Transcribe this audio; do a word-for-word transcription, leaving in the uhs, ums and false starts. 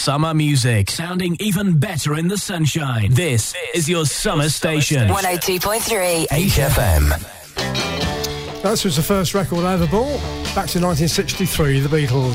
summer music, sounding even better in the sunshine. This is your summer station. one oh two point three H F M. That was the first record I ever bought, back to nineteen sixty-three, The Beatles.